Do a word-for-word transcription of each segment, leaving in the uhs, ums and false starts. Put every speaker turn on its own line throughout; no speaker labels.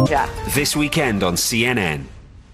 Yeah.
This weekend on C N N.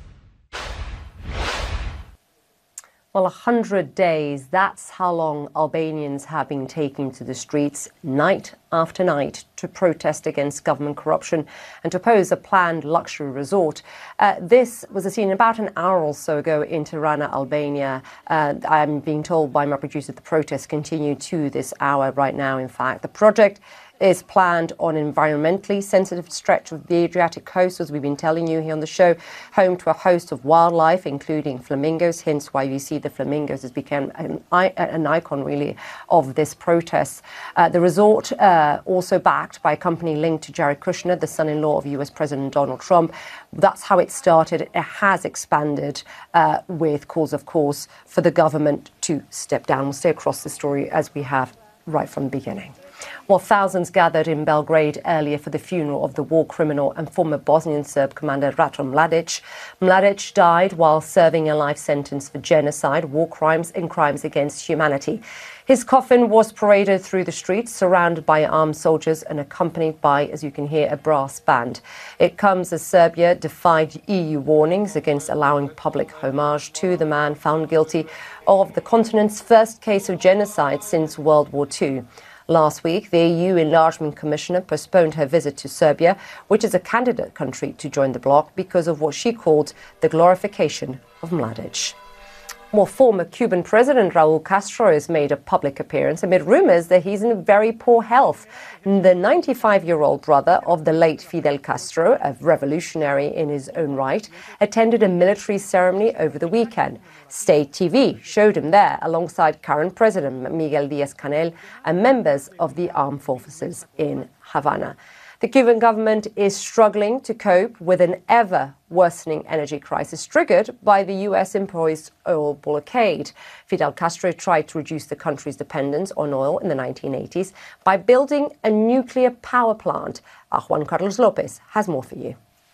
Well, a hundred days, that's how long Albanians have been taking to the streets night after night to protest against government corruption and to oppose a planned luxury resort. Uh, this was seen about an hour or so ago in Tirana, Albania. Uh, I'm being told by my producer the protests continue to this hour right now, in fact. The project is planned on an environmentally sensitive stretch of the Adriatic coast, as we've been telling you here on the show, home to a host of wildlife, including flamingos, hence why you see the flamingos has become an, an icon, really, of this protest. Uh, the resort, uh, also backed by a company linked to Jared Kushner, the son-in-law of U S President Donald Trump. That's how it started. It has expanded uh, with calls, of course, for the government to step down. We'll stay across the story as we have right from the beginning. Well, thousands gathered in Belgrade earlier for the funeral of the war criminal and former Bosnian Serb commander Ratko Mladic. Mladic died while serving a life sentence for genocide, war crimes and crimes against humanity. His coffin was paraded through the streets, surrounded by armed soldiers and accompanied by, as you can hear, a brass band. It comes as Serbia defied E U warnings against allowing public homage to the man found guilty of the continent's first case of genocide since World War Two. Last week, the E U Enlargement Commissioner postponed her visit to Serbia, which is a candidate country to join the bloc, because of what she called the glorification of Mladic. Well, former Cuban President Raul Castro has made a public appearance amid rumors that he's in very poor health. The ninety-five-year-old brother of the late Fidel Castro, a revolutionary in his own right, attended a military ceremony over the weekend. State T V showed him there alongside current President Miguel Díaz-Canel and members of the armed forces in Havana. The Cuban government is struggling to cope with an ever-worsening energy crisis triggered by the U S-imposed oil blockade. Fidel Castro tried to reduce the country's dependence on oil in the nineteen eighties by building a nuclear power plant. Our Juan Carlos Lopez has more for you.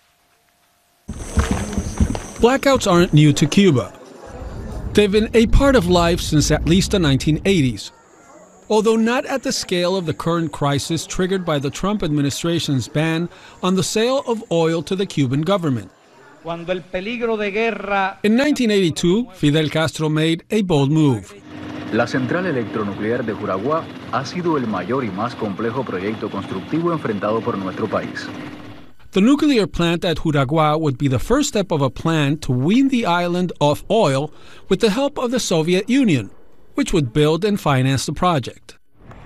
Blackouts aren't new to Cuba. They've been a part of life since at least the nineteen eighties. Although not at the scale of the current crisis triggered by the Trump administration's ban on the sale of oil to the Cuban government. In nineteen eighty-two, Fidel Castro made a bold move.
La central electronuclear de Juraguá ha sido el mayor y más complejo proyecto constructivo enfrentado por nuestro país.
The nuclear plant at Juraguá would be the first step of a plan to wean the island off oil with the help of the Soviet Union, which would build and finance the project.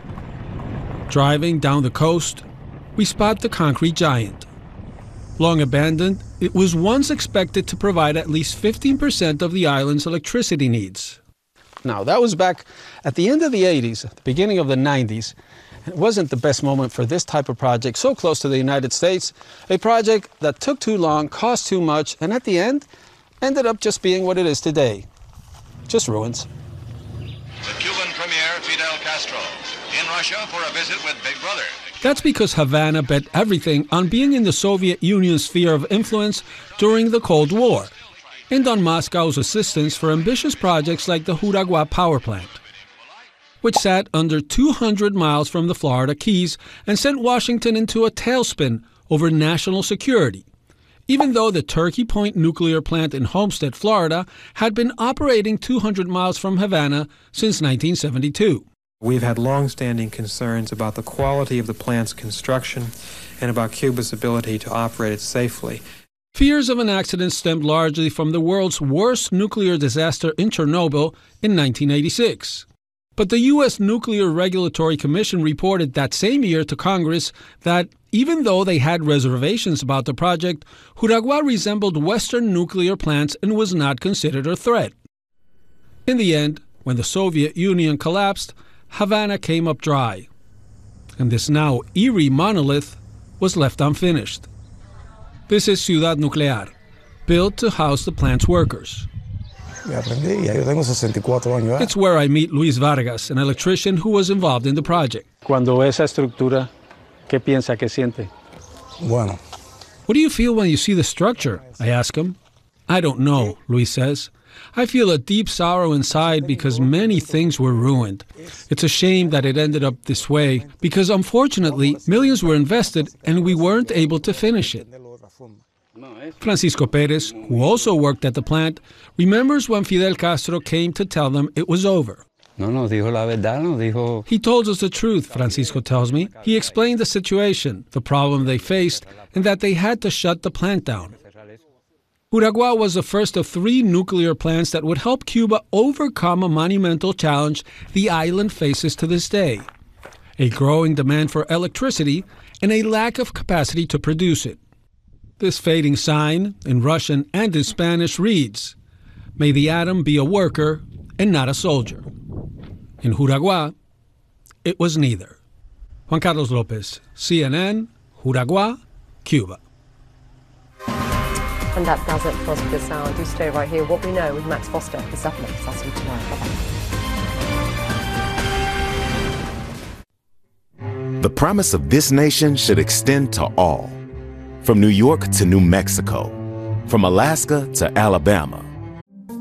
Driving down the coast, we spot the concrete giant. Long abandoned, it was once expected to provide at least fifteen percent of the island's electricity needs. Now, that was back at the end of the eighties, at the beginning of the nineties. It wasn't the best moment for this type of project, so close to the United States, a project that took too long, cost too much, and at the end, ended up just being what it is today. Just ruins.
The Cuban Premier Fidel Castro in Russia for a visit with Big Brother.
That's because Havana bet everything on being in the Soviet Union's sphere of influence during the Cold War, and on Moscow's assistance for ambitious projects like the Juraguá power plant, which sat under two hundred miles from the Florida Keys and sent Washington into a tailspin over national security, even though the Turkey Point nuclear plant in Homestead, Florida, had been operating two hundred miles from Havana since nineteen seventy-two.
We've had long-standing concerns about the quality of the plant's construction and about Cuba's ability to operate it safely.
Fears of an accident stemmed largely from the world's worst nuclear disaster in Chernobyl in nineteen eighty-six. But the U S Nuclear Regulatory Commission reported that same year to Congress that even though they had reservations about the project, Juraguá resembled Western nuclear plants and was not considered a threat. In the end, when the Soviet Union collapsed, Havana came up dry, and this now eerie monolith was left unfinished. This is Ciudad Nuclear, built to house the plant's workers. It's where I meet Luis Vargas, an electrician who was involved in the project.
Cuando ve esa estructura, ¿qué piensa, qué siente?
Bueno. What do you feel when you see the structure? I ask him. I don't know, Luis says. I feel a deep sorrow inside because many things were ruined. It's a shame that it ended up this way because, unfortunately, millions were invested and we weren't able to finish it. Francisco Perez, who also worked at the plant, remembers when Fidel Castro came to tell them it was over.
No nos dijo la verdad, nos dijo.
He told us the truth, Francisco tells me. He explained the situation, the problem they faced, and that they had to shut the plant down. Juragua was the first of three nuclear plants that would help Cuba overcome a monumental challenge the island faces to this day: a growing demand for electricity and a lack of capacity to produce it. This fading sign, in Russian and in Spanish, reads, "May the atom be a worker and not a soldier." In Juragua, it was neither. Juan Carlos Lopez, C N N, Juragua, Cuba.
And that does it for us for this hour. Do stay right here. What we know with Max Foster is up next. I'll see you tomorrow. Bye-bye.
The promise of this nation should extend to all. From New York to New Mexico, from Alaska to Alabama,